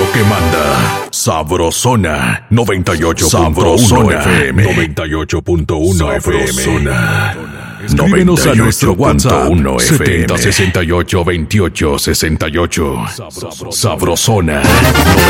que manda. Sabrosona 98.1 FM. 98.1 FM. Escríbenos a nuestro WhatsApp 7068 2868. Sabrosona